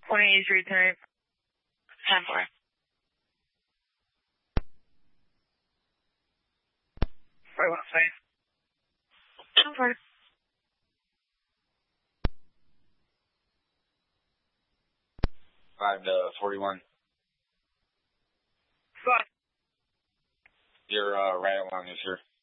183 turn. 10-4. Right, what I'm saying. 10-4. 5-41. Fine. You're right along this here.